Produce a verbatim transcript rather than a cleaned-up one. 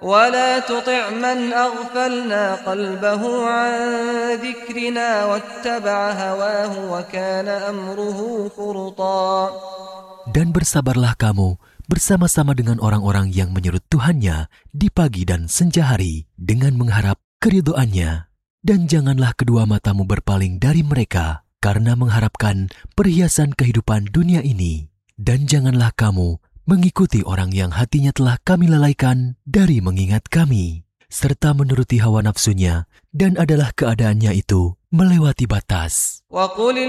ولا تطع من أغفلنا قلبه عن ذكرنا واتبع هواه وكان أمره فرطا. Dan bersabarlah kamu bersama-sama dengan orang-orang yang menyerut Tuhannya di pagi dan senja hari dengan mengharap keridhoannya. Dan janganlah kedua matamu berpaling dari mereka karena mengharapkan perhiasan kehidupan dunia ini. Dan janganlah kamu mengikuti orang yang hatinya telah kami lalaikan dari mengingat kami, serta menuruti hawa nafsunya, dan adalah keadaannya itu melewati batas.